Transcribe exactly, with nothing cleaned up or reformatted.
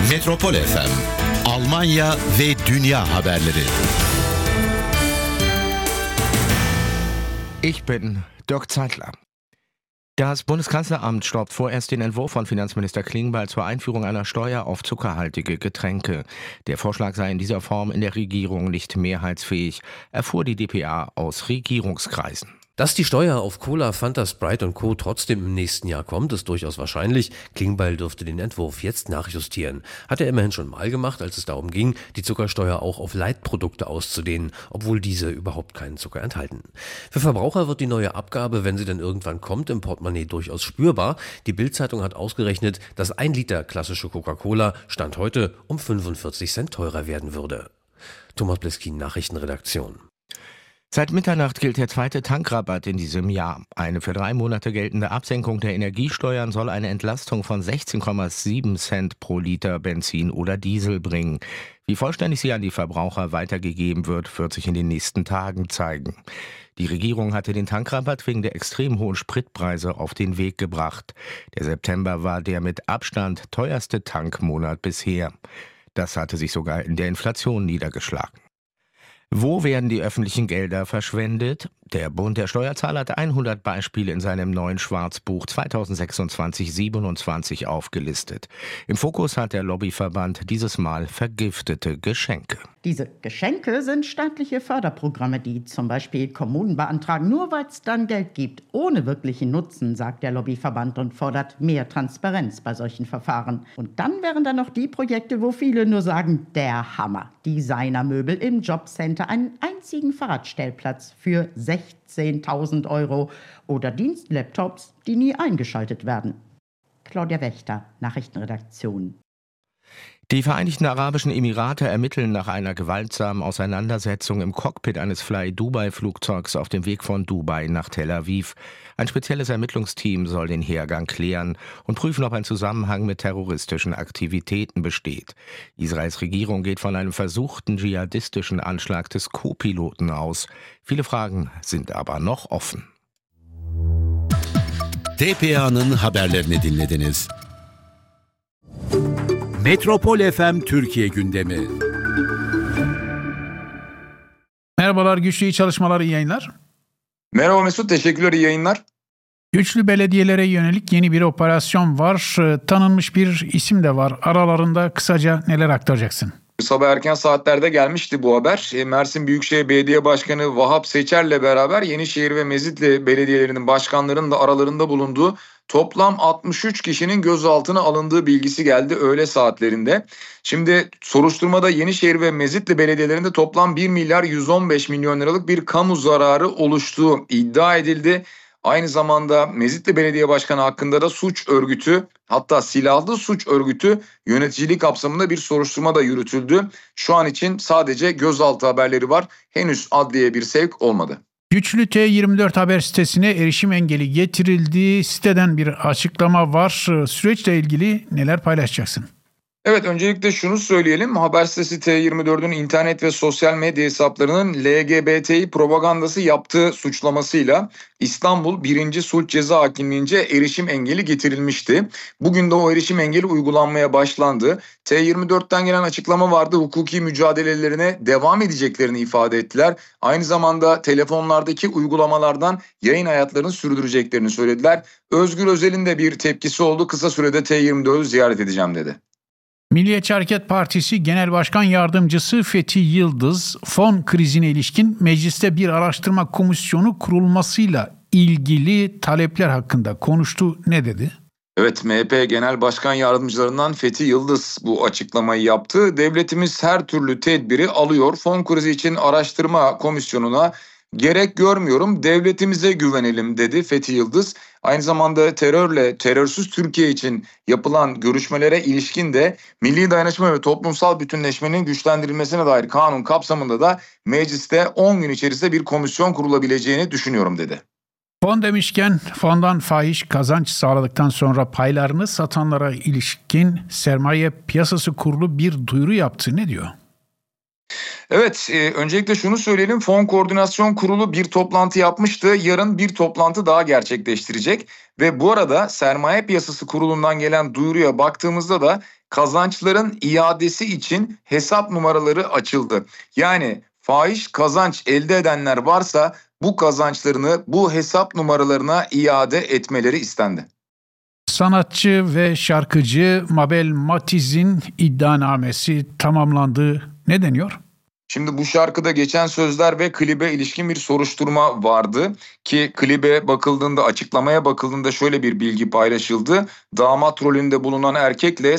Metropol F M, Almanya ve dünya haberleri. Ich bin Dirk Zeitler. Das Bundeskanzleramt stoppt vorerst den Entwurf von Finanzminister Klingbeil zur Einführung einer Steuer auf zuckerhaltige Getränke. Der Vorschlag sei in dieser Form in der Regierung nicht mehrheitsfähig, erfuhr die D P A aus Regierungskreisen. Dass die Steuer auf Cola, Fanta, Sprite und Co. trotzdem im nächsten Jahr kommt, ist durchaus wahrscheinlich. Klingbeil dürfte den Entwurf jetzt nachjustieren. Hat er immerhin schon mal gemacht, als es darum ging, die Zuckersteuer auch auf Leitprodukte auszudehnen, obwohl diese überhaupt keinen Zucker enthalten. Für Verbraucher wird die neue Abgabe, wenn sie dann irgendwann kommt, im Portemonnaie durchaus spürbar. Die Bild-Zeitung hat ausgerechnet, dass ein Liter klassische Coca-Cola Stand heute um fünfundvierzig Cent teurer werden würde. Thomas Bliskin, Nachrichtenredaktion. Seit Mitternacht gilt der zweite Tankrabatt in diesem Jahr. Eine für drei Monate geltende Absenkung der Energiesteuern soll eine Entlastung von sechzehn Komma sieben Cent pro Liter Benzin oder Diesel bringen. Wie vollständig sie an die Verbraucher weitergegeben wird, wird sich in den nächsten Tagen zeigen. Die Regierung hatte den Tankrabatt wegen der extrem hohen Spritpreise auf den Weg gebracht. Der September war der mit Abstand teuerste Tankmonat bisher. Das hatte sich sogar in der Inflation niedergeschlagen. Wo werden die öffentlichen Gelder verschwendet? Der Bund der Steuerzahler hat hundert Beispiele in seinem neuen Schwarzbuch zweitausendsechsundzwanzig siebenundzwanzig aufgelistet. Im Fokus hat der Lobbyverband dieses Mal vergiftete Geschenke. Diese Geschenke sind staatliche Förderprogramme, die zum Beispiel Kommunen beantragen, nur weil es dann Geld gibt, ohne wirklichen Nutzen, sagt der Lobbyverband und fordert mehr Transparenz bei solchen Verfahren. Und dann wären da noch die Projekte, wo viele nur sagen, der Hammer. Designermöbel im Jobcenter, einen einzigen Fahrradstellplatz für sechzehntausend Euro oder Dienstlaptops, die nie eingeschaltet werden. Claudia Wächter, Nachrichtenredaktion. Die Vereinigten Arabischen Emirate ermitteln nach einer gewaltsamen Auseinandersetzung im Cockpit eines Fly-Dubai-Flugzeugs auf dem Weg von Dubai nach Tel Aviv. Ein spezielles Ermittlungsteam soll den Hergang klären und prüfen, ob ein Zusammenhang mit terroristischen Aktivitäten besteht. Israels Regierung geht von einem versuchten dschihadistischen Anschlag des Co-Piloten aus. Viele Fragen sind aber noch offen. D P A'nın haberlerini dinlediniz. Metropol F M Türkiye gündemi. Merhabalar Güçlü, iyi çalışmalar, iyi yayınlar. Merhaba Mesut, teşekkürler, iyi yayınlar. Güçlü belediyelere yönelik yeni bir operasyon var. Tanınmış bir isim de var. Aralarında kısaca neler aktaracaksın? Sabah erken saatlerde gelmişti bu haber. Mersin Büyükşehir Belediye Başkanı Vahap Seçer'le beraber Yenişehir ve Mezitli belediyelerinin başkanlarının da aralarında bulunduğu toplam altmış üç kişinin gözaltına alındığı bilgisi geldi öğle saatlerinde. Şimdi soruşturmada Yenişehir ve Mezitli belediyelerinde toplam bir milyar yüz on beş milyon liralık bir kamu zararı oluştuğu iddia edildi. Aynı zamanda Mezitli Belediye Başkanı hakkında da suç örgütü, hatta silahlı suç örgütü yöneticiliği kapsamında bir soruşturma da yürütüldü. Şu an için sadece gözaltı haberleri var. Henüz adliyeye bir sevk olmadı. Güçlü T yirmi dört haber sitesine erişim engeli getirildi. Siteden bir açıklama var. Süreçle ilgili neler paylaşacaksın? Evet, öncelikle şunu söyleyelim. Haber sitesi T yirmi dördün internet ve sosyal medya hesaplarının L G B T İ propagandası yaptığı suçlamasıyla İstanbul birinci Sulh Ceza Hakimliğince erişim engeli getirilmişti. Bugün de o erişim engeli uygulanmaya başlandı. T yirmi dörtten gelen açıklama vardı. Hukuki mücadelelerine devam edeceklerini ifade ettiler. Aynı zamanda telefonlardaki uygulamalardan yayın hayatlarını sürdüreceklerini söylediler. Özgür Özel'in de bir tepkisi oldu. Kısa sürede T yirmi dördü ziyaret edeceğim dedi. Milliyetçi Hareket Partisi Genel Başkan Yardımcısı Fethi Yıldız, fon krizine ilişkin mecliste bir araştırma komisyonu kurulmasıyla ilgili talepler hakkında konuştu. Ne dedi? Evet, M H P Genel Başkan Yardımcılarından Fethi Yıldız bu açıklamayı yaptı. Devletimiz her türlü tedbiri alıyor. Fon krizi için araştırma komisyonuna gerek görmüyorum, devletimize güvenelim dedi Fethi Yıldız. Aynı zamanda terörle terörsüz Türkiye için yapılan görüşmelere ilişkin de milli dayanışma ve toplumsal bütünleşmenin güçlendirilmesine dair kanun kapsamında da mecliste on gün içerisinde bir komisyon kurulabileceğini düşünüyorum dedi. Fon demişken fondan fahiş kazanç sağladıktan sonra paylarını satanlara ilişkin Sermaye Piyasası Kurulu bir duyuru yaptı. Ne diyor? Evet, e, öncelikle şunu söyleyelim. Fon Koordinasyon Kurulu bir toplantı yapmıştı. Yarın bir toplantı daha gerçekleştirecek. Ve bu arada Sermaye Piyasası Kurulu'ndan gelen duyuruya baktığımızda da kazançların iadesi için hesap numaraları açıldı. Yani fahiş kazanç elde edenler varsa bu kazançlarını bu hesap numaralarına iade etmeleri istendi. Sanatçı ve şarkıcı Mabel Matiz'in iddianamesi tamamlandı. Ne deniyor? Şimdi bu şarkıda geçen sözler ve klibe ilişkin bir soruşturma vardı ki klibe bakıldığında, açıklamaya bakıldığında şöyle bir bilgi paylaşıldı. Damat rolünde bulunan erkekle